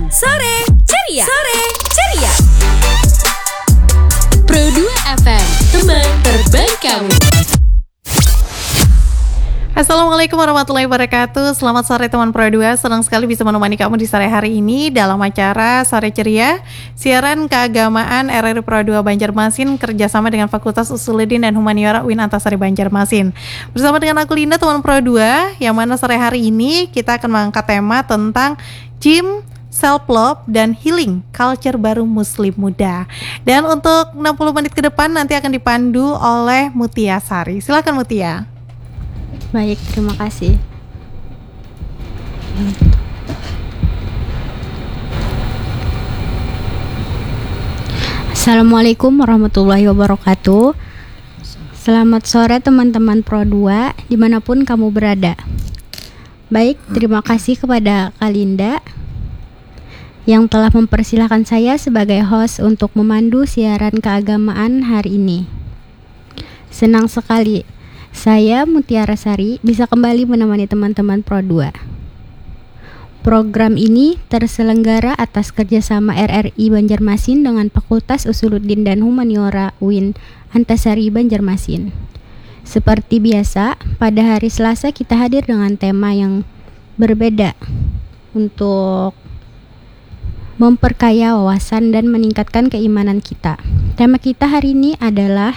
Sore ceria. Sore ceria. Pro 2 FM, teman terbaik kamu. Assalamualaikum warahmatullahi wabarakatuh. Selamat sore teman Pro 2. Senang sekali bisa menemani kamu di sore hari ini dalam acara Sore Ceria, siaran keagamaan RRI Pro 2 Banjarmasin kerjasama dengan Fakultas Usuluddin dan Humaniora UIN Antasari Banjarmasin. Bersama dengan aku Linda teman Pro 2, yang mana sore hari ini kita akan mengangkat tema tentang gym, self-love, dan healing, culture baru muslim muda. Dan untuk 60 menit ke depan nanti akan dipandu oleh Mutia Sari. Silakan Mutia. Baik, terima kasih. Assalamualaikum warahmatullahi wabarakatuh. Selamat sore teman-teman Pro 2 dimanapun kamu berada. Baik, terima kasih kepada Kak Linda yang telah mempersilahkan saya sebagai host untuk memandu siaran keagamaan hari ini. Senang sekali saya, Mutiara Sari, bisa kembali menemani teman-teman Pro 2. Program ini terselenggara atas kerjasama RRI Banjarmasin dengan Fakultas Usuluddin dan Humaniora UIN Antasari Banjarmasin. Seperti biasa, pada hari Selasa kita hadir dengan tema yang berbeda untuk memperkaya wawasan dan meningkatkan keimanan kita. Tema kita hari ini adalah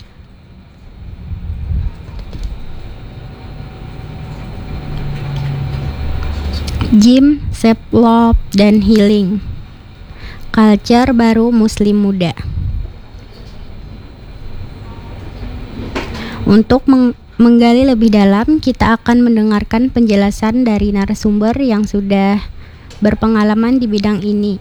gym, self-love, dan healing, culture baru muslim muda. Untuk menggali lebih dalam, kita akan mendengarkan penjelasan dari narasumber yang sudah berpengalaman di bidang ini.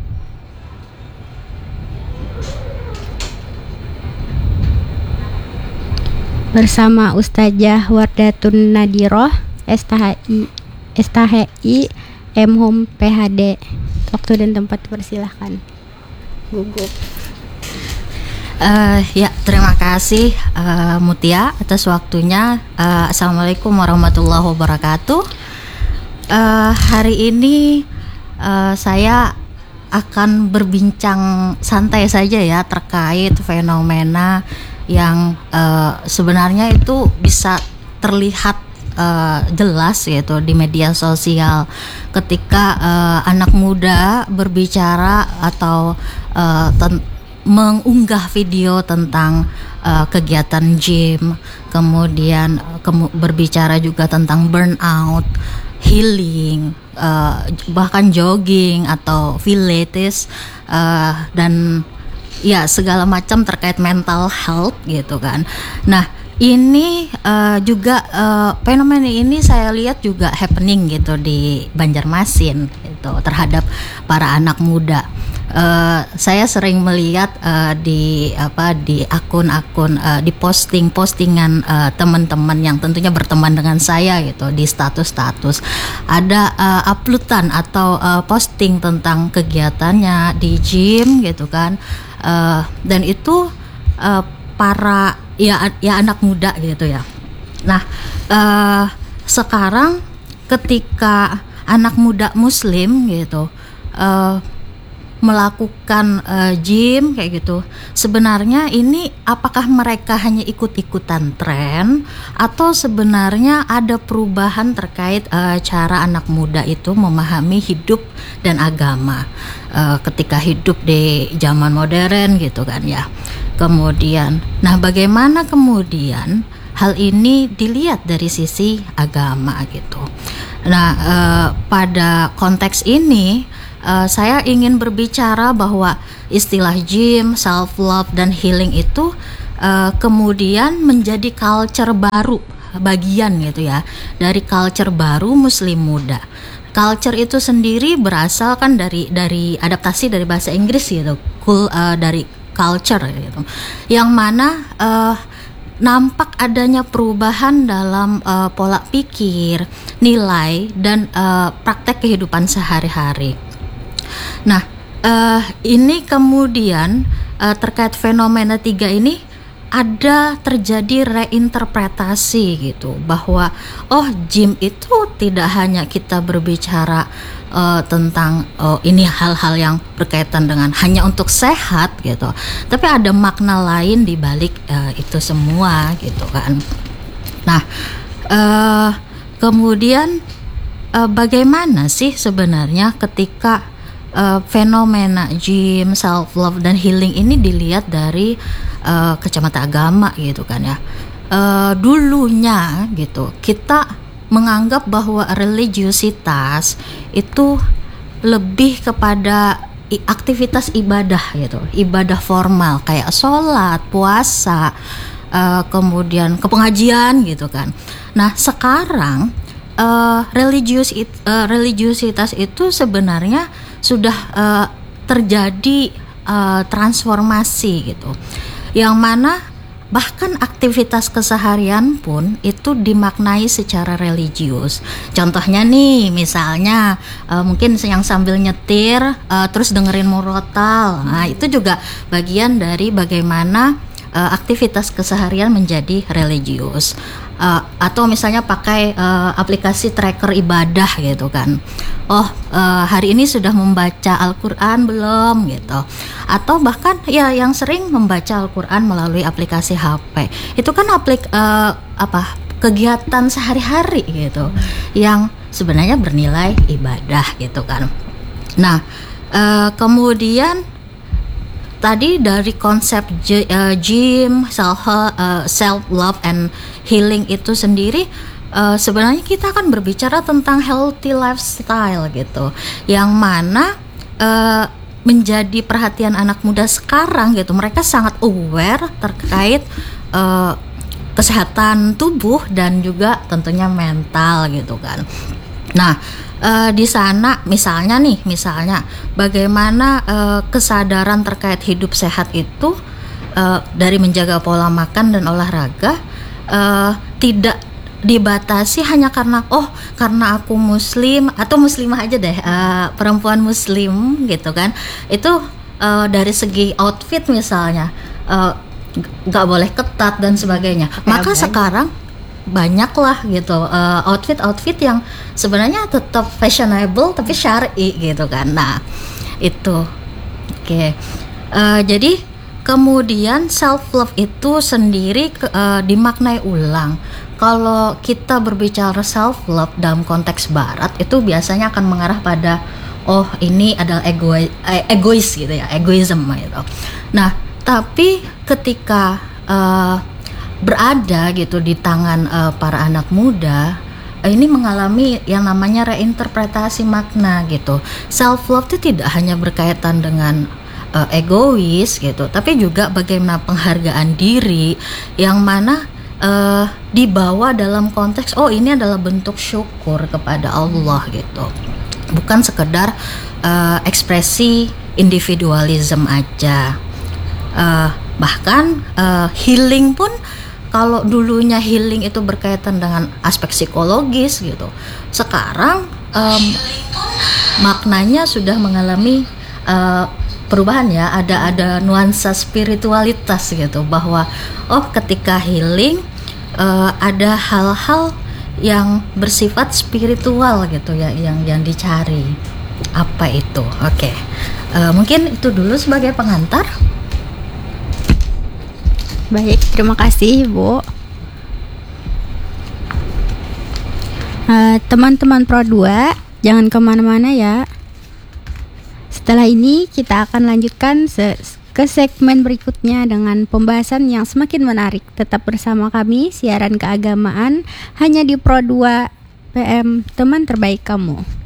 Bersama Ustazah Wardatun Nadiroh, STHI M.Hum PhD. Waktu dan tempat dipersilahkan. Gugup. Ya, terima kasih Mutia atas waktunya. Assalamualaikum warahmatullahi wabarakatuh. Hari ini saya akan berbincang santai saja ya terkait fenomena yang sebenarnya itu bisa terlihat jelas gitu di media sosial ketika anak muda berbicara atau mengunggah video tentang kegiatan gym, kemudian berbicara juga tentang burnout, healing, bahkan jogging atau pilates, dan ya segala macam terkait mental health gitu kan. Nah, ini juga fenomena ini saya lihat juga happening gitu di Banjarmasin gitu terhadap para anak muda. Saya sering melihat di akun-akun di postingan teman-teman yang tentunya berteman dengan saya gitu di status ada uploadan atau posting tentang kegiatannya di gym gitu kan, dan itu para ya anak muda gitu ya. Nah, sekarang ketika anak muda muslim gitu melakukan gym kayak gitu, sebenarnya ini apakah mereka hanya ikut-ikutan tren atau sebenarnya ada perubahan terkait cara anak muda itu memahami hidup dan agama ketika hidup di zaman modern gitu kan ya. Kemudian, nah bagaimana kemudian hal ini dilihat dari sisi agama gitu. Nah, pada konteks ini saya ingin berbicara bahwa istilah gym, self-love, dan healing itu kemudian menjadi culture baru, bagian gitu ya, dari culture baru muslim muda. Culture itu sendiri berasal kan dari adaptasi dari bahasa Inggris gitu, dari culture gitu, yang mana nampak adanya perubahan dalam pola pikir, nilai, dan praktek kehidupan sehari-hari. Nah, ini kemudian terkait fenomena 3 ini ada terjadi reinterpretasi gitu, bahwa gym itu tidak hanya kita berbicara tentang ini hal-hal yang berkaitan dengan hanya untuk sehat gitu, tapi ada makna lain di balik itu semua gitu kan. Nah, kemudian bagaimana sih sebenarnya ketika fenomena gym, self love dan healing ini dilihat dari kacamata agama gitu kan ya. Dulunya gitu kita menganggap bahwa religiusitas itu lebih kepada aktivitas ibadah gitu, ibadah formal kayak sholat, puasa, kemudian ke pengajian gitu kan. Nah sekarang religiusitas itu sebenarnya sudah terjadi transformasi gitu, yang mana bahkan aktivitas keseharian pun itu dimaknai secara religius. Contohnya nih, misalnya mungkin yang sambil nyetir terus dengerin murotal, nah itu juga bagian dari bagaimana aktivitas keseharian menjadi religius. Atau misalnya pakai aplikasi tracker ibadah gitu kan. Hari ini sudah membaca Al-Quran belum gitu. Atau bahkan ya yang sering membaca Al-Quran melalui aplikasi HP. Itu kan kegiatan sehari-hari gitu, yang sebenarnya bernilai ibadah gitu kan. Nah, kemudian tadi dari konsep gym, self love and healing itu sendiri, sebenarnya kita akan berbicara tentang healthy lifestyle gitu, yang mana menjadi perhatian anak muda sekarang gitu. Mereka sangat aware terkait kesehatan tubuh dan juga tentunya mental gitu kan. Nah, di sana misalnya bagaimana kesadaran terkait hidup sehat itu dari menjaga pola makan dan olahraga tidak dibatasi hanya karena aku muslim atau muslimah aja deh, perempuan muslim gitu kan. Itu dari segi outfit misalnya nggak boleh ketat dan sebagainya. Maka sekarang banyaklah gitu outfit yang sebenarnya tetap fashionable tapi syar'i gitu kan. Nah itu jadi kemudian self love itu sendiri dimaknai ulang. Kalau kita berbicara self love dalam konteks barat itu biasanya akan mengarah pada ini adalah egois gitu ya, egoism gitu. Nah tapi ketika berada gitu di tangan para anak muda, ini mengalami yang namanya reinterpretasi makna gitu. Self love itu tidak hanya berkaitan dengan egois gitu, tapi juga bagaimana penghargaan diri yang mana dibawa dalam konteks ini adalah bentuk syukur kepada Allah gitu, bukan sekedar ekspresi individualism aja. Bahkan healing pun, kalau dulunya healing itu berkaitan dengan aspek psikologis gitu, sekarang maknanya sudah mengalami perubahan ya, ada nuansa spiritualitas gitu, bahwa ketika healing ada hal-hal yang bersifat spiritual gitu ya, yang dicari. Apa itu? Mungkin itu dulu sebagai pengantar. Baik, terima kasih Ibu. Teman-teman Pro 2, jangan kemana-mana ya. Setelah ini kita akan lanjutkan ke segmen berikutnya dengan pembahasan yang semakin menarik. Tetap bersama kami, siaran keagamaan hanya di Pro 2 PM, teman terbaik kamu.